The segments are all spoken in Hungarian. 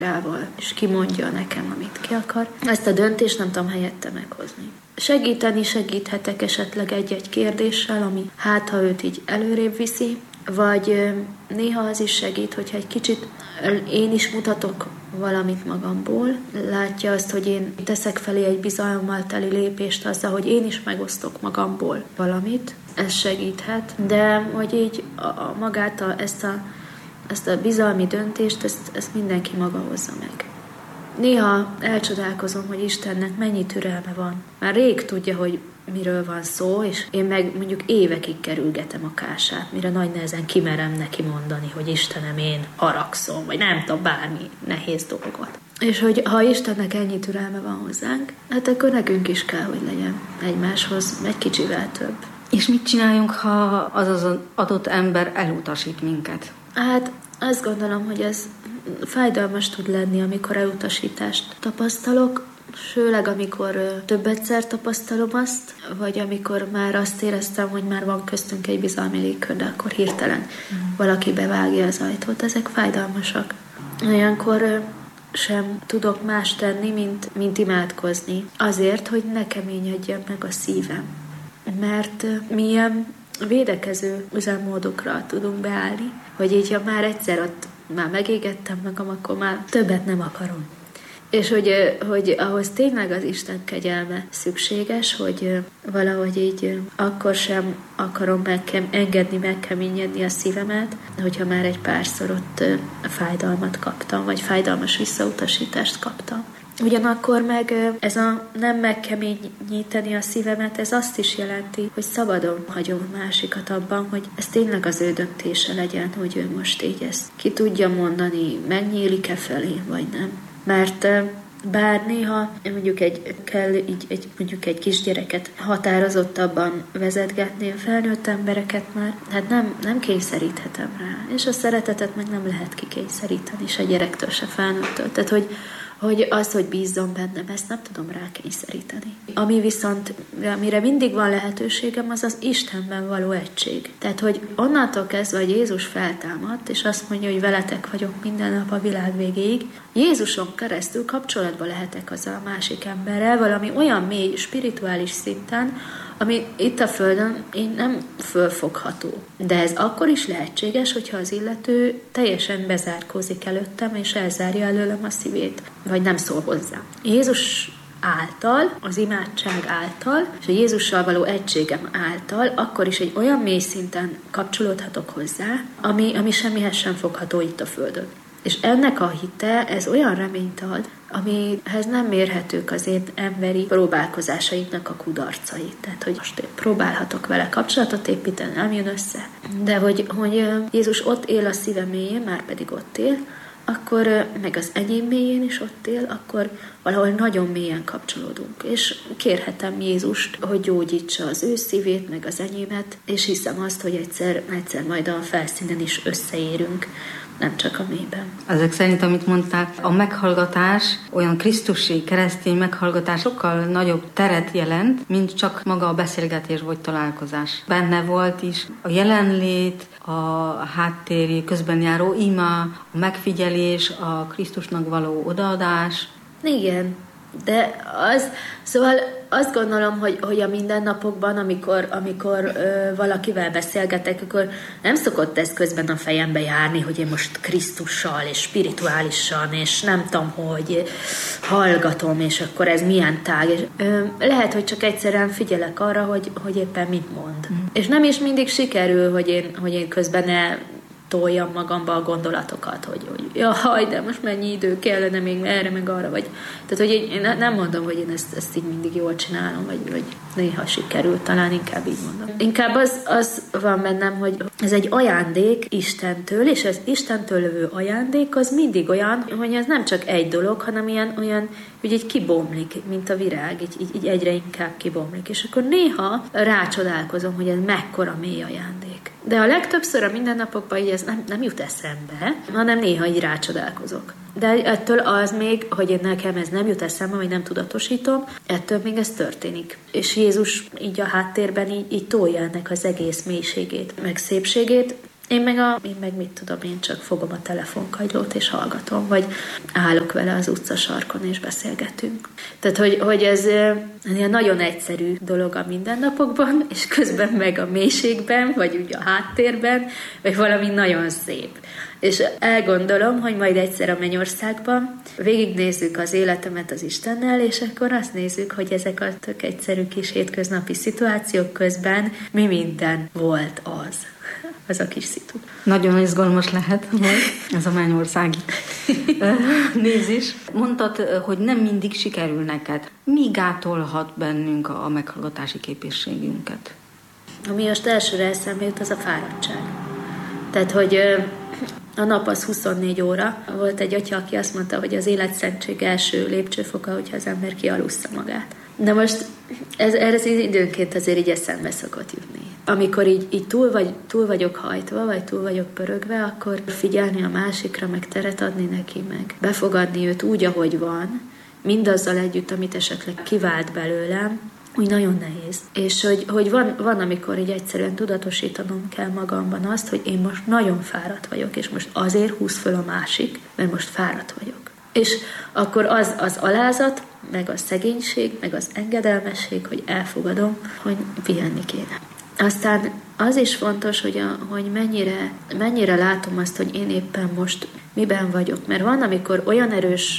rával, és kimondja nekem, amit ki akar. Ezt a döntést nem tudom helyette meghozni. Segíthetek esetleg egy-egy kérdéssel, ami ha őt így előrébb viszi, vagy néha az is segít, hogyha egy kicsit én is mutatok valamit magamból. Látja azt, hogy én teszek felé egy bizalommal teli lépést azzal, hogy én is megosztok magamból valamit. Ez segíthet, de hogy így magát ezt a bizalmi döntést, ezt mindenki maga hozza meg. Néha elcsodálkozom, hogy Istennek mennyi türelme van. Már rég tudja, hogy miről van szó, és én meg mondjuk évekig kerülgetem a kását, mire nagy nehezen kimerem neki mondani, hogy Istenem, én haragszom, vagy nem tudom, bármi nehéz dolgot. És hogy ha Istennek ennyi türelme van hozzánk, hát akkor nekünk is kell, hogy legyen egymáshoz egy kicsivel több. És mit csináljunk, ha az adott ember elutasít minket? Hát azt gondolom, hogy ez fájdalmas tud lenni, amikor elutasítást tapasztalok, főleg amikor többetszer tapasztalom azt, vagy amikor már azt éreztem, hogy már van köztünk egy bizalmi légkör, de akkor hirtelen valaki bevágja az ajtót. Ezek fájdalmasak. Olyankor sem tudok más tenni, mint imádkozni. Azért, hogy ne keményedjen meg a szívem. Mert milyen védekező üzemmódokra tudunk beállni, hogy így, ha már egyszer ott már megégettem magam, akkor már többet nem akarom. És hogy ahhoz tényleg az Isten kegyelme szükséges, hogy valahogy így akkor sem akarom engedni, megkeményedni a szívemet, hogyha már egy párszor ott fájdalmat kaptam, vagy fájdalmas visszautasítást kaptam. Ugyanakkor meg ez a nem megkeményíteni a szívemet, ez azt is jelenti, hogy szabadon hagyom a másikat abban, hogy ez tényleg az ő döntése legyen, hogy ő most így ezt ki tudja mondani, megnyílik-e felé, vagy nem. Mert bár néha mondjuk egy kisgyereket határozottabban vezetgetni, felnőtt embereket már, hát nem kényszeríthetem rá. És a szeretetet meg nem lehet kikényszeríteni, se gyerektől, se felnőttől. Tehát, hogy az, hogy bízzon bennem, ezt nem tudom rákényszeríteni. Ami viszont, amire mindig van lehetőségem, az az Istenben való egység. Tehát, hogy onnantól kezdve, hogy Jézus feltámadt, és azt mondja, hogy veletek vagyok minden nap a világ végéig, Jézuson keresztül kapcsolatba lehetek azzal a másik emberrel, valami olyan mély, spirituális szinten, ami itt a Földön így nem fölfogható. De ez akkor is lehetséges, hogyha az illető teljesen bezárkózik előttem, és elzárja előlem a szívét, vagy nem szól hozzá. Jézus által, az imádság által, és a Jézussal való egységem által, akkor is egy olyan mély szinten kapcsolódhatok hozzá, ami semmihez sem fogható itt a Földön. És ennek a hite, ez olyan reményt ad, amihez nem mérhetők az én emberi próbálkozásaimnak a kudarcai. Tehát, hogy most én próbálhatok vele kapcsolatot építeni, nem jön össze. De hogy Jézus ott él a szívem mélyén, már pedig ott él, akkor meg az enyém mélyén is ott él, akkor valahol nagyon mélyen kapcsolódunk. És kérhetem Jézust, hogy gyógyítsa az ő szívét, meg az enyémet, és hiszem azt, hogy egyszer majd a felszínen is összeérünk, nem csak a mélyben. Ezek szerint, amit mondtál, a meghallgatás, olyan krisztusi, keresztény meghallgatás sokkal nagyobb teret jelent, mint csak maga a beszélgetés vagy találkozás. Benne volt is a jelenlét, a háttéri, közben járó ima, a megfigyelés, a Krisztusnak való odaadás. Igen, de szóval azt gondolom, hogy a mindennapokban, amikor valakivel beszélgetek, akkor nem szokott ez közben a fejembe járni, hogy én most Krisztussal és spirituálisan, és nem tudom, hogy hallgatom, és akkor ez milyen tág. Lehet, hogy csak egyszerűen figyelek arra, hogy éppen mit mond. És nem is mindig sikerül, hogy én közben toljam magamba a gondolatokat, hogy jaj, de most mennyi idő kellene még erre, meg arra, vagy... Tehát, hogy én nem mondom, hogy én ezt így mindig jól csinálom, vagy néha sikerül, talán inkább így mondom. Inkább az van bennem, hogy ez egy ajándék Istentől, és az Istentől lövő ajándék az mindig olyan, hogy ez nem csak egy dolog, hanem olyan, hogy így kibomlik, mint a virág, így egyre inkább kibomlik. És akkor néha rácsodálkozom, hogy ez mekkora mély ajándék. De a legtöbbször a mindennapokban így ez nem jut eszembe, hanem néha így rácsodálkozok. De ettől az még, hogy nekem ez nem jut eszembe, vagy nem tudatosítom, ettől még ez történik. És Jézus így a háttérben így tolja ennek az egész mélységét, meg szépségét, Én meg mit tudom, én csak fogom a telefonkagylót és hallgatom, vagy állok vele az utcasarkon és beszélgetünk. Tehát, hogy ez ilyen nagyon egyszerű dolog a mindennapokban, és közben meg a mélységben, vagy úgy a háttérben, vagy valami nagyon szép. És elgondolom, hogy majd egyszer a mennyországban végignézzük az életemet az Istennel, és akkor azt nézzük, hogy ezek a tök egyszerű kis hétköznapi szituációk közben mi minden volt az a kis szitu. Nagyon izgalmas lehet ez a mennyországi nézés. Mondtad, hogy nem mindig sikerül neked. Mi gátolhat bennünk a meghallgatási képességünket? Ami most elsőre eszembe jut, az a fáradtság. Tehát, hogy a nap az 24 óra. Volt egy atya, aki azt mondta, hogy az életszentség első lépcsőfoka, hogyha az ember kialussza magát. De most ez időnként azért így eszembe szokott jutni. Amikor így túl vagyok hajtva, vagy túl vagyok pörögve, akkor figyelni a másikra, meg teret adni neki, meg befogadni őt úgy, ahogy van, mindazzal együtt, amit esetleg kivált belőlem, úgy nagyon nehéz. És hogy van, amikor így egyszerűen tudatosítanom kell magamban azt, hogy én most nagyon fáradt vagyok, és most azért húz föl a másik, mert most fáradt vagyok. És akkor az alázat, meg a szegénység, meg az engedelmesség, hogy elfogadom, hogy pihenni kéne. Aztán az is fontos, hogy mennyire látom azt, hogy én éppen most miben vagyok. Mert van, amikor olyan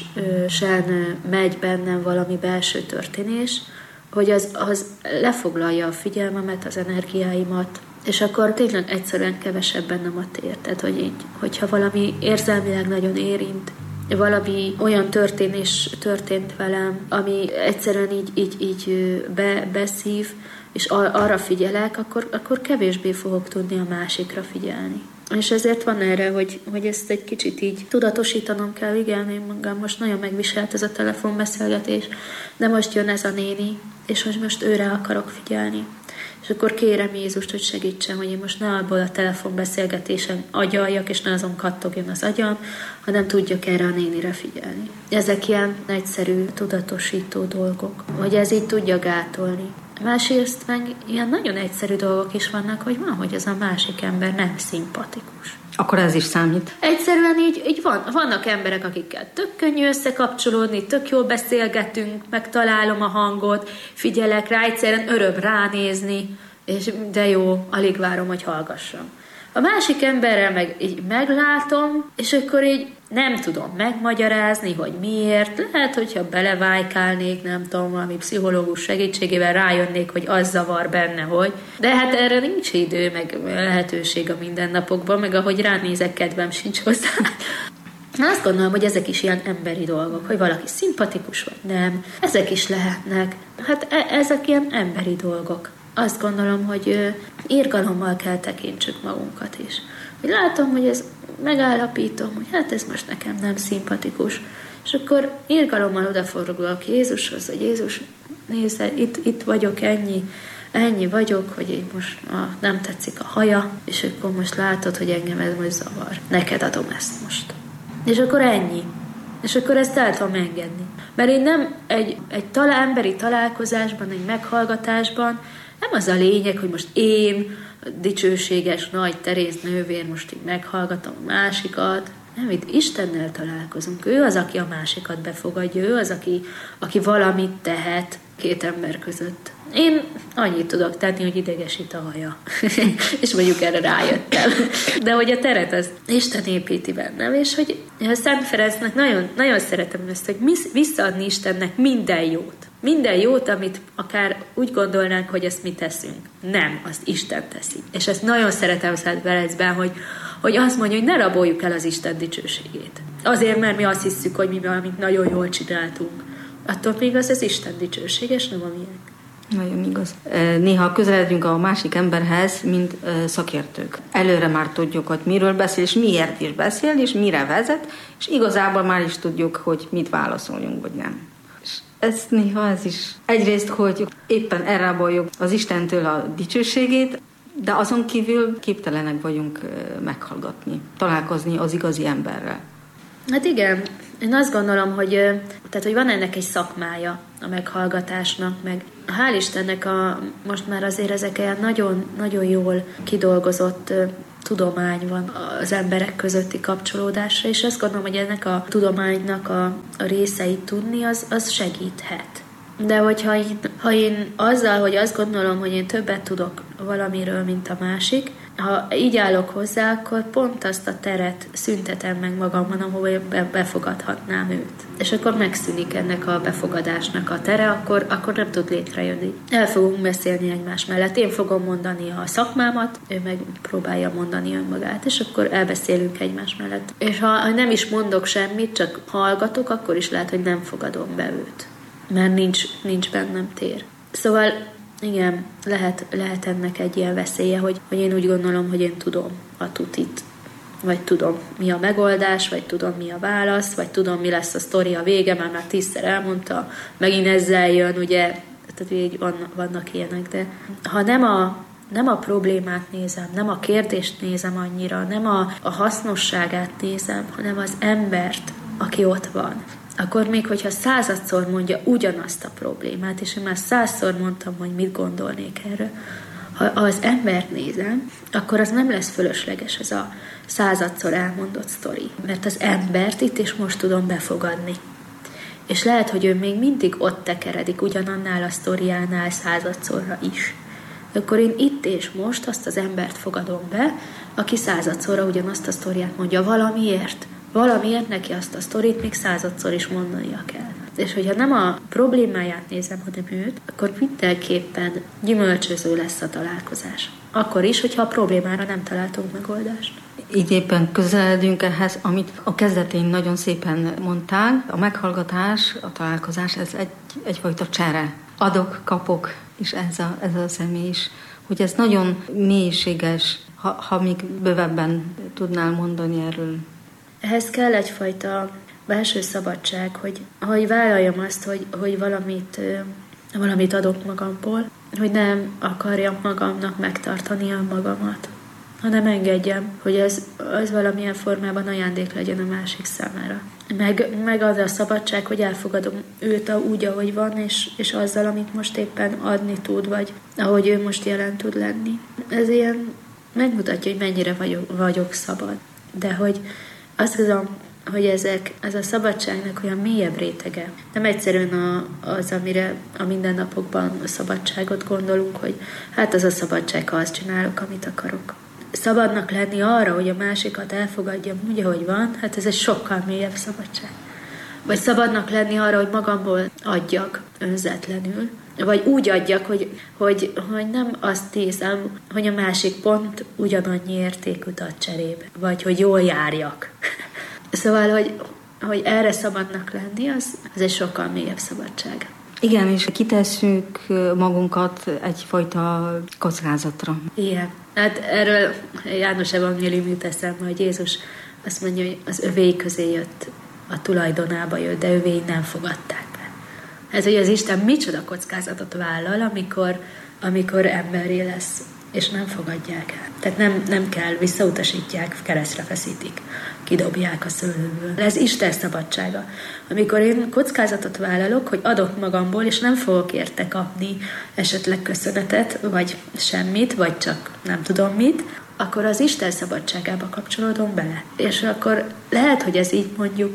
erősen megy bennem valami belső történés, hogy az lefoglalja a figyelmemet, az energiáimat, és akkor tényleg egyszerűen kevesebb bennem a tér. Tehát, hogyha valami érzelmileg nagyon érint, valami olyan történés történt velem, ami egyszerűen így beszív, és arra figyelek, akkor kevésbé fogok tudni a másikra figyelni. És ezért van erre, hogy ezt egy kicsit így tudatosítanom kell. Igen, én magam most nagyon megviselt ez a telefonbeszélgetés, de most jön ez a néni, és most őre akarok figyelni. És akkor kérem Jézust, hogy segítsen, hogy én most ne abból a telefonbeszélgetésen agyaljak, és ne azon kattogjon az agyam, hanem tudjak erre a nénire figyelni. Ezek ilyen egyszerű, tudatosító dolgok, hogy ez így tudja gátolni. Másrészt meg ilyen nagyon egyszerű dolgok is vannak, hogy van, hogy ez a másik ember nem szimpatikus. Akkor ez is számít. Egyszerűen így vannak emberek, akikkel tök könnyű összekapcsolódni, tök jól beszélgetünk, megtalálom a hangot, figyelek rá, egyszerűen öröm ránézni, és de jó, alig várom, hogy hallgassam. A másik emberrel meg így meglátom, és akkor így nem tudom megmagyarázni, hogy miért. Lehet, hogyha belevájkálnék, nem tudom, valami pszichológus segítségével rájönnék, hogy az zavar benne, hogy. De hát erre nincs idő, meg lehetőség a mindennapokban, meg ahogy ránézek, kedvem sincs hozzá. Azt gondolom, hogy ezek is ilyen emberi dolgok, hogy valaki szimpatikus vagy nem. Ezek is lehetnek. Hát ezek ilyen emberi dolgok. Azt gondolom, hogy irgalommal kell tekintsük magunkat is. Hogy látom, hogy ez megállapítom, hogy hát ez most nekem nem szimpatikus. És akkor irgalommal odafordulok Jézushoz, hogy Jézus, nézd, itt vagyok, ennyi vagyok, hogy én most nem tetszik a haja, és akkor most látod, hogy engem ez most zavar. Neked adom ezt most. És akkor ennyi. És akkor ezt el tudom engedni. Mert én nem egy emberi találkozásban, egy meghallgatásban nem az a lényeg, hogy most én, dicsőséges nagy Teréz nővér, most így meghallgatom a másikat. Nem, itt Istennel találkozunk. Ő az, aki a másikat befogadja, ő az, aki valamit tehet két ember között. Én annyit tudok tenni, hogy idegesít a haja. És mondjuk erre rájöttem. De hogy a teret az Isten építi bennem, és hogy a Szent Ferencnek nagyon, nagyon szeretem ezt, hogy visszaadni Istennek minden jót. Minden jót, amit akár úgy gondolnánk, hogy ezt mi teszünk. Nem, azt Isten teszi. És ezt nagyon szeretem Szent Ferencben, hogy azt mondja, hogy ne raboljuk el az Isten dicsőségét. Azért, mert mi azt hiszük, hogy mi valamit nagyon jól csináltunk. Attól még az Isten dicsőség, és nem a miénk. Nagyon igaz. Néha közeledünk a másik emberhez, mint szakértők. Előre már tudjuk, hogy miről beszél, és miért is beszél, és mire vezet, és igazából már is tudjuk, hogy mit válaszoljunk, vagy nem. És ez is egyrészt, hogy éppen elraboljuk az Istentől a dicsőségét, de azon kívül képtelenek vagyunk meghallgatni, találkozni az igazi emberrel. Hát igen, én azt gondolom, hogy van ennek egy szakmája a meghallgatásnak, meg hál' Istennek most már azért ezek ilyen nagyon, nagyon jól kidolgozott tudomány van az emberek közötti kapcsolódásra, és azt gondolom, hogy ennek a tudománynak a részeit tudni, az segíthet. De ha én azzal, hogy azt gondolom, hogy én többet tudok valamiről, mint a másik, ha így állok hozzá, akkor pont azt a teret szüntetem meg magamban, ahol befogadhatnám őt. És akkor megszűnik ennek a befogadásnak a tere, akkor nem tud létrejönni. El fogunk beszélni egymás mellett. Én fogom mondani a szakmámat, ő meg próbálja mondani önmagát, és akkor elbeszélünk egymás mellett. És ha nem is mondok semmit, csak hallgatok, akkor is lehet, hogy nem fogadom be őt. Mert nincs bennem tér. Szóval igen, lehet ennek egy ilyen veszélye, hogy én úgy gondolom, hogy én tudom a tutit, vagy tudom, mi a megoldás, vagy tudom, mi a válasz, vagy tudom, mi lesz a sztori a vége, már 10-szer elmondta, megint ezzel jön, ugye, tehát így vannak ilyenek, de ha nem a problémát nézem, nem a kérdést nézem annyira, nem a hasznosságát nézem, hanem az embert, aki ott van, akkor még, hogyha 100-szor mondja ugyanazt a problémát, és én már 100-szor mondtam, hogy mit gondolnék erről, ha az embert nézem, akkor az nem lesz fölösleges ez a 100-szor elmondott sztori, mert az embert itt és most tudom befogadni. És lehet, hogy ő még mindig ott tekeredik ugyanannál a sztoriánál 100-szorra is. Akkor én itt és most azt az embert fogadom be, aki 100-szorra ugyanazt a sztoriát mondja valamiért. Valamiért neki azt a sztorit még 100-szor is mondania kell. És hogyha nem a problémáját nézem, hanem őt, akkor mindenképpen gyümölcsöző lesz a találkozás. Akkor is, hogyha a problémára nem találtunk megoldást. Így éppen közeledünk ehhez, amit a kezdetén nagyon szépen mondták. A meghallgatás, a találkozás, ez egyfajta csere. Adok, kapok, és ez a személy is. Hogy ez nagyon mélységes, ha még bővebben tudnál mondani erről. Ehhez kell egyfajta belső szabadság, hogy vállaljam azt, hogy valamit adok magamból, hogy nem akarjam magamnak megtartani önmagamat, hanem engedjem, hogy az valamilyen formában ajándék legyen a másik számára. Meg az a szabadság, hogy elfogadom őt úgy, ahogy van, és azzal, amit most éppen adni tud, vagy ahogy ő most jelen tud lenni. Ez ilyen megmutatja, hogy mennyire vagyok szabad. De hogy azt hiszem, hogy ez a szabadságnak olyan mélyebb rétege. Nem egyszerűen az, amire a mindennapokban a szabadságot gondolunk, hogy hát az a szabadság, ha azt csinálok, amit akarok. Szabadnak lenni arra, hogy a másikat elfogadjam úgy, ahogy van, hát ez egy sokkal mélyebb szabadság. Vagy szabadnak lenni arra, hogy magamból adjak önzetlenül, vagy úgy adjak, hogy nem azt hiszem, hogy a másik pont ugyanannyi értékűt ad cserébe, vagy hogy jól járjak. Szóval, hogy erre szabadnak lenni, az egy sokkal mélyebb szabadság. Igen, és kitesszük magunkat egyfajta kockázatra. Igen. Hát erről János evangélium jut eszembe, hogy Jézus azt mondja, hogy az övéi közé jött, a tulajdonába jött, de övéi nem fogadták be. Ez, hogy az Isten micsoda kockázatot vállal, amikor emberi lesz, és nem fogadják el. Tehát nem kell, visszautasítják, keresztre feszítik, kidobják a szőlőből. Ez Isten szabadsága. Amikor én kockázatot vállalok, hogy adok magamból, és nem fogok érte kapni esetleg köszönetet, vagy semmit, vagy csak nem tudom mit, akkor az Isten szabadságába kapcsolódom bele. És akkor lehet, hogy ez így mondjuk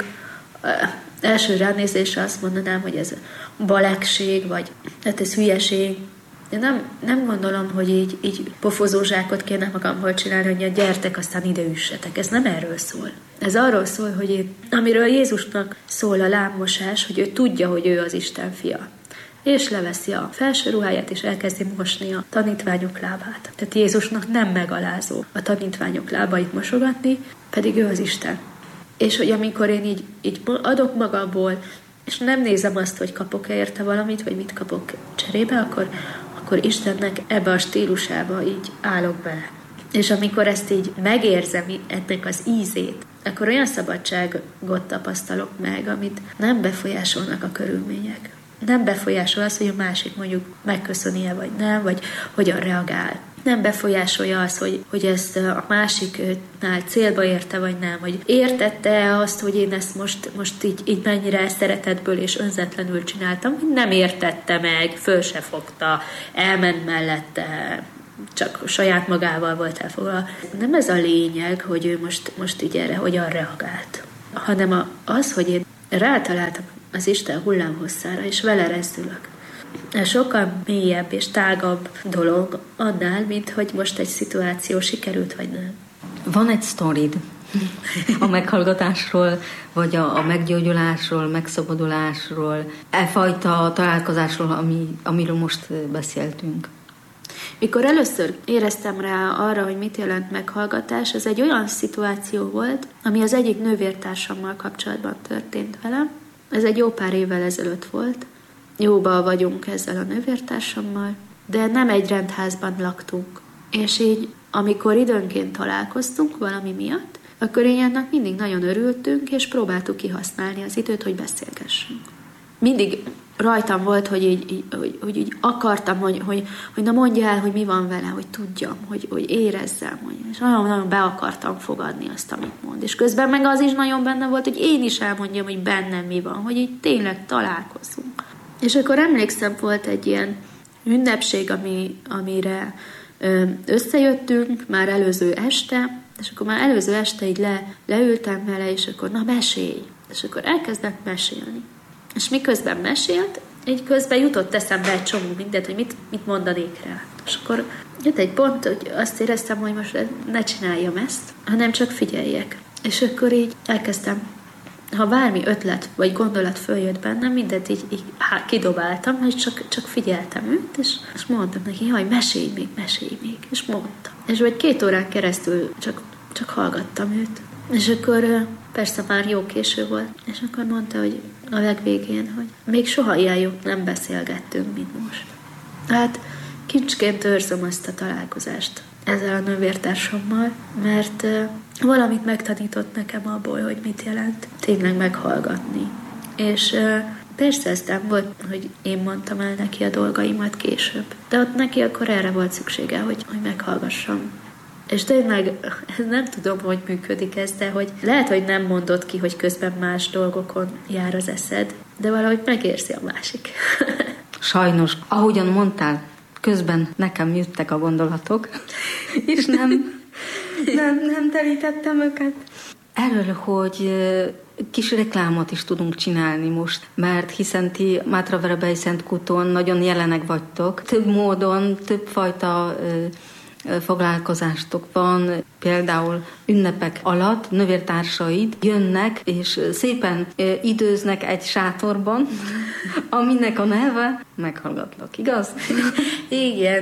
első ránézésre azt mondanám, hogy ez balegség, vagy hát ez hülyeség. Én nem gondolom, hogy így pofozózsákot kéne magamból csinálni, hogy gyertek, aztán ide üssetek. Ez nem erről szól. Ez arról szól, hogy amiről Jézusnak szól a lábmosás, hogy ő tudja, hogy ő az Isten fia. És leveszi a felső ruháját, és elkezdi mosni a tanítványok lábát. Tehát Jézusnak nem megalázó a tanítványok lábait mosogatni, pedig ő az Isten. És hogy amikor én így adok magamból, és nem nézem azt, hogy kapok-e érte valamit, vagy mit kapok cserébe, akkor Istennek ebbe a stílusába így állok bele. És amikor ezt így megérzem, ennek az ízét, akkor olyan szabadságot tapasztalok meg, amit nem befolyásolnak a körülmények. Nem befolyásol az, hogy a másik mondjuk megköszöni-e vagy nem, vagy hogyan reagál. Nem befolyásolja az, hogy ezt a másiknál célba érte vagy nem, vagy értette azt, hogy én ezt most így mennyire szeretetből és önzetlenül csináltam, hogy nem értette meg, föl se fogta, elment mellette, csak saját magával volt elfoglalva. Nem ez a lényeg, hogy ő most így erre hogyan reagált, hanem az, hogy én rátaláltam az Isten hullámhosszára, és vele rezdülök. Ez sokkal mélyebb és tágabb dolog annál, mint hogy most egy szituáció sikerült, vagy nem. Van egy sztorid a meghallgatásról, vagy a meggyógyulásról, megszabadulásról, fajta találkozásról, amiről most beszéltünk. Mikor először éreztem rá arra, hogy mit jelent meghallgatás, ez egy olyan szituáció volt, ami az egyik nővértársammal kapcsolatban történt velem. Ez egy jó pár évvel ezelőtt volt. Jóba vagyunk ezzel a nővértársammal, de nem egy rendházban laktunk. És így, amikor időnként találkoztunk valami miatt, akkor én ennek mindig nagyon örültünk, és próbáltuk kihasználni az időt, hogy beszélgessünk. Mindig rajtam volt, hogy így akartam, hogy na mondja el, hogy mi van vele, hogy tudjam, hogy érezzem, és nagyon-nagyon be akartam fogadni azt, amit mond. És közben meg az is nagyon benne volt, hogy én is elmondjam, hogy bennem mi van, hogy így tényleg találkozunk. És akkor emlékszem, volt egy ilyen ünnepség, amire összejöttünk már előző este, és akkor már előző este így leültem vele, és akkor na mesélj. És akkor elkezdett mesélni. És miközben mesélt, így közben jutott eszembe egy csomó mindent, hogy mit mondanék rá. És akkor jött egy pont, hogy azt éreztem, hogy most ne csináljam ezt, hanem csak figyeljek. És akkor így elkezdtem, ha bármi ötlet vagy gondolat följött bennem, mindent így kidobáltam, és csak figyeltem őt, és mondtam neki, hogy mesélj még, és mondtam. És vagy 2 órán keresztül csak hallgattam őt. És akkor persze már jó késő volt, és akkor mondta, hogy a legvégén, hogy még soha ilyen jót nem beszélgettünk, mint most. Hát kincsként őrzöm azt a találkozást ezzel a nővértársammal, mert valamit megtanított nekem abból, hogy mit jelent tényleg meghallgatni. És persze ez nem volt, hogy én mondtam el neki a dolgaimat később, de ott neki akkor erre volt szüksége, hogy meghallgassam. És tényleg nem tudom, hogy működik ez, de hogy lehet, hogy nem mondod ki, hogy közben más dolgokon jár az eszed, de valahogy megérzi a másik. Sajnos, ahogyan mondtál, közben nekem jöttek a gondolatok, és nem terítettem őket. Erről, hogy kis reklámot is tudunk csinálni most, mert hiszen ti Mátraverebej Szentkúton nagyon jelenek vagytok. Több módon, több fajta foglalkozástok van, például ünnepek alatt nővértársaid jönnek, és szépen időznek egy sátorban, aminek a neve meghallgatlak, igaz? Igen.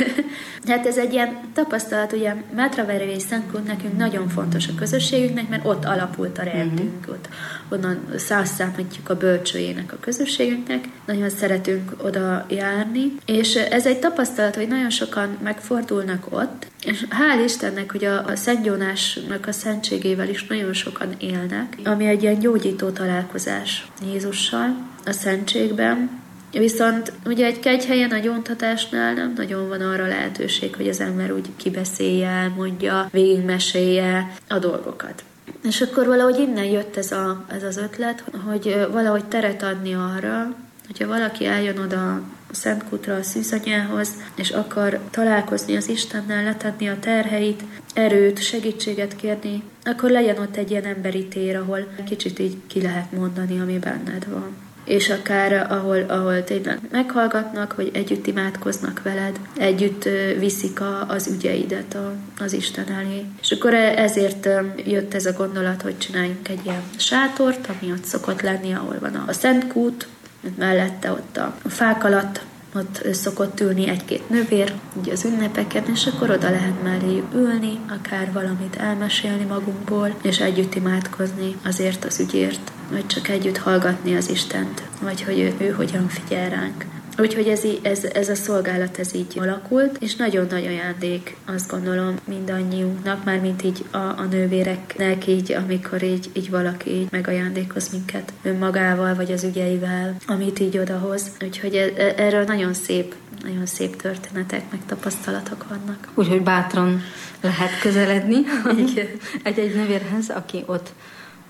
Hát ez egy ilyen tapasztalat, ugye Mátraverebej Szentkút nekünk nagyon fontos a közösségünknek, mert ott alapult a rendünk, ott onnan számítjuk a bölcsőjének a közösségünknek, nagyon szeretünk oda járni, és ez egy tapasztalat, hogy nagyon sokan megfordulnak ott, és hál' Istennek, hogy a Szent Jónásnak a szentségével is nagyon sokan élnek, ami egy ilyen gyógyító találkozás Jézussal a szentségben. Viszont ugye egy kegyhelyen a gyóntatásnál nem nagyon van arra lehetőség, hogy az ember úgy kibeszélje, elmondja, végigmesélje a dolgokat. És akkor valahogy innen jött ez az ötlet, hogy valahogy teret adni arra, hogyha valaki eljön oda a Szentkútra, a szűzanyához, és akar találkozni az Istennel, letenni a terheit, erőt, segítséget kérni, akkor legyen ott egy ilyen emberi tér, ahol kicsit így ki lehet mondani, ami benned van. És akár ahol tényleg meghallgatnak, vagy együtt imádkoznak veled, együtt viszik az ügyeidet az Isten elé. És akkor ezért jött ez a gondolat, hogy csináljunk egy ilyen sátort, ami ott szokott lenni, ahol van a Szentkút, mellette ott a fák alatt, ott szokott ülni 1-2 nővér, ugye az ünnepeken, és akkor oda lehet mellé ülni, akár valamit elmesélni magunkból, és együtt imádkozni azért az ügyért, vagy csak együtt hallgatni az Istent, vagy hogy ő hogyan figyel ránk. Úgyhogy ez a szolgálat ez így alakult, és nagyon nagy ajándék, azt gondolom, mindannyiunknak, mármint így a nővéreknek, így, amikor így valaki így megajándékoz minket önmagával, vagy az ügyeivel, amit így odahoz. Úgyhogy erről nagyon szép történetek, meg tapasztalatok vannak. Úgyhogy bátran lehet közeledni egy nővérhez, aki ott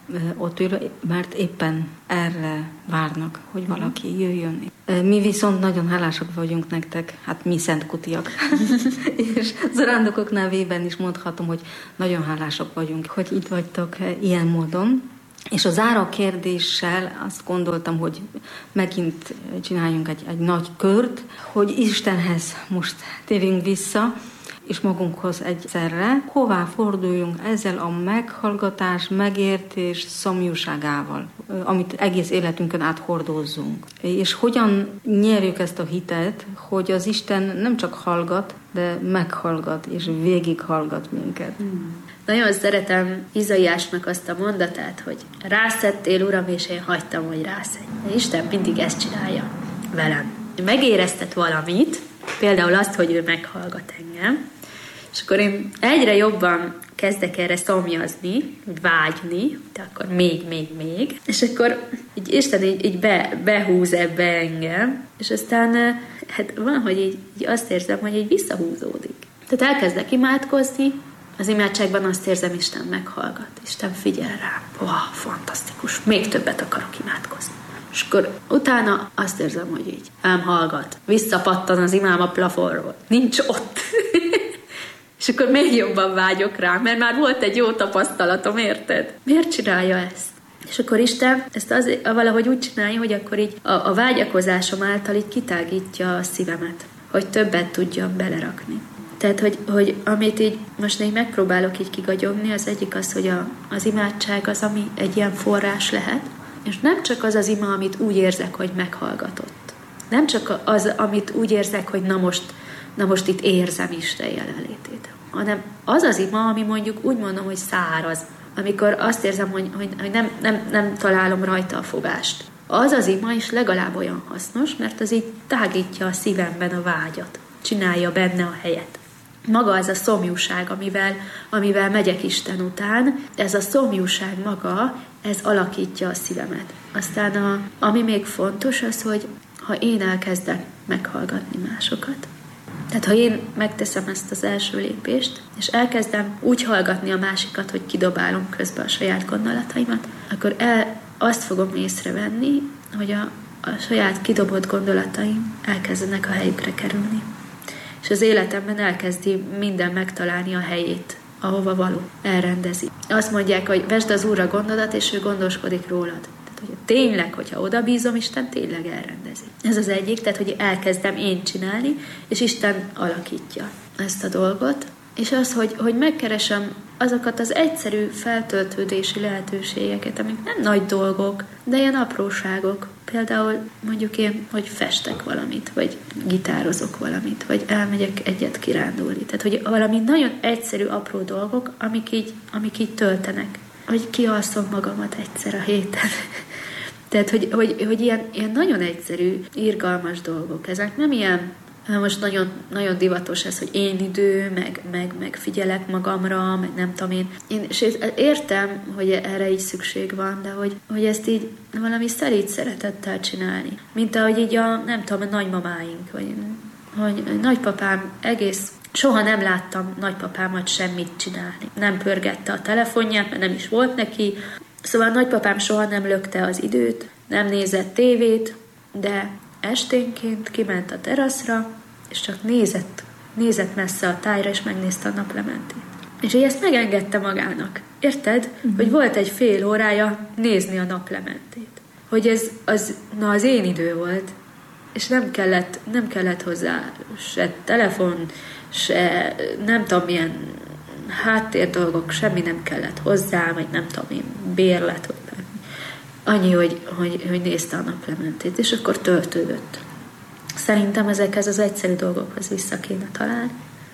ott ül, mert éppen erre várnak, hogy valaki jöjjön. Mi viszont nagyon hálásak vagyunk nektek, hát mi szentkutiak. És zarándokok nevében is mondhatom, hogy nagyon hálásak vagyunk, hogy itt vagytok ilyen módon. És a záró kérdéssel azt gondoltam, hogy megint csináljunk egy nagy kört, hogy Istenhez most térjünk vissza, és magunkhoz egyszerre, hová forduljunk ezzel a meghallgatás, megértés szomjúságával, amit egész életünkön át hordozzunk. És hogyan nyerjük ezt a hitet, hogy az Isten nem csak hallgat, de meghallgat, és végighallgat minket. Nagyon szeretem Izaiásnak azt a mondatát, hogy rászettél, Uram, és én hagytam, hogy rászedj. Isten mindig ezt csinálja velem. Megéreztet valamit, például azt, hogy ő meghallgat engem, és akkor én egyre jobban kezdek erre szomjazni, vágyni, de akkor még, és akkor így Isten így behúz ebbe engem, és aztán hát van, hogy így azt érzem, hogy így visszahúzódik. Tehát elkezdek imádkozni, az imádságban azt érzem, Isten meghallgat, Isten figyel rám. Fantasztikus, még többet akarok imádkozni. És akkor utána azt érzem, hogy így hallgat. Visszapattan az imám a plafonról. Nincs ott. És akkor még jobban vágyok rá, mert már volt egy jó tapasztalatom, érted? Miért csinálja ezt? És akkor Isten ezt valahogy úgy csinálja, hogy akkor így a vágyakozásom által így kitágítja a szívemet, hogy többet tudjam belerakni. Tehát, hogy amit így most így megpróbálok így kigagyogni, az egyik az, hogy az imádság az, ami egy ilyen forrás lehet, és nem csak az ima, amit úgy érzek, hogy meghallgatott. Nem csak az, amit úgy érzek, hogy na most itt érzem Isten jelenlétét, hanem az ima, ami mondjuk úgy mondom, hogy száraz, amikor azt érzem, hogy nem találom rajta a fogást. Az ima is legalább olyan hasznos, mert az így tágítja a szívemben a vágyat, csinálja benne a helyet. Maga az a szomjúság, amivel megyek Isten után, ez a szomjúság maga, ez alakítja a szívemet. Aztán ami még fontos az, hogy ha én elkezdek meghallgatni másokat, tehát ha én megteszem ezt az első lépést, és elkezdem úgy hallgatni a másikat, hogy kidobálom közben a saját gondolataimat, akkor azt fogom észrevenni, hogy a saját kidobott gondolataim elkezdenek a helyükre kerülni. És az életemben elkezdi minden megtalálni a helyét, ahova való, elrendezi. Azt mondják, hogy vesd az Úrra gondodat, és ő gondoskodik rólad. Tehát, hogy tényleg, hogyha oda bízom, Isten tényleg elrendezi. Ez az egyik, tehát, hogy elkezdem én csinálni, és Isten alakítja ezt a dolgot. És az, hogy megkeresem azokat az egyszerű feltöltődési lehetőségeket, amik nem nagy dolgok, de ilyen apróságok. Például mondjuk én, hogy festek valamit, vagy gitározok valamit, vagy elmegyek egyet kirándulni. Tehát, hogy valami nagyon egyszerű, apró dolgok, amik így töltenek. Hogy kialszom magamat egyszer a héten. Tehát, hogy ilyen nagyon egyszerű, irgalmas dolgok. Ezek nem ilyen, most nagyon, nagyon divatos ez, hogy én idő, meg figyelek magamra, meg nem tudom én. És értem, hogy erre így szükség van, de hogy ezt így valami szelíd szeretettel csinálni. Mint ahogy így nem tudom, a nagymamáink, vagy hogy nagypapám soha nem láttam nagypapámat semmit csinálni. Nem pörgette a telefonját, mert nem is volt neki. Szóval nagypapám soha nem lökte az időt, nem nézett tévét, de esténként kiment a teraszra, és csak nézett messze a tájra, és megnézte a naplementét. És így ezt megengedte magának. Érted? Hogy volt egy fél órája nézni a naplementét. Hogy ez az én idő volt, és nem kellett hozzá se telefon, se nem tudom milyen háttér dolgok, semmi nem kellett hozzá, vagy nem tudom én, bérlet, vagy bármi. Annyi, hogy nézte a naplementét, és akkor töltődött. Szerintem ezekhez az egyszerű dolgokhoz vissza kéne találni.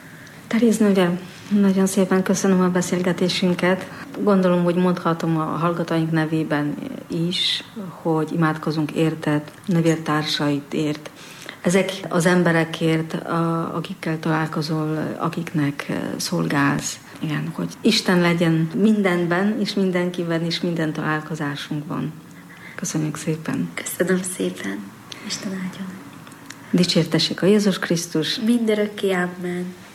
Teréz nőre, nagyon szépen köszönöm a beszélgetésünket. Gondolom, hogy mondhatom a hallgatóink nevében is, hogy imádkozunk érted, nővértársaidért. Ezek az emberekért, akikkel találkozol, akiknek szolgálsz. Igen, hogy Isten legyen mindenben, és mindenkiben, és minden találkozásunkban. Köszönjük szépen. Köszönöm szépen. Isten áldjon. Dicsértessék a Jézus Krisztus. Mindörökké, amen.